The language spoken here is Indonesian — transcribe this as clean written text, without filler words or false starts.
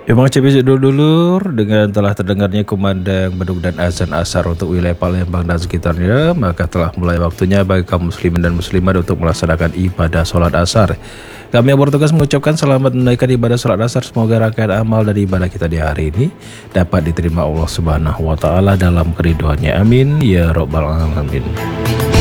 Memang CBC dulur dengan telah terdengarnya kumandang beduk dan azan asar untuk wilayah Palembang dan sekitarnya, maka telah mulai waktunya bagi kaum muslimin dan muslimat untuk melaksanakan ibadah sholat asar. Kami yang bertugas mengucapkan selamat menunaikan ibadah sholat asar. Semoga rangkaian amal dari ibadah kita di hari ini dapat diterima Allah Subhanahu wa Ta'ala dalam keriduannya. Amin ya Rabbal Alamin.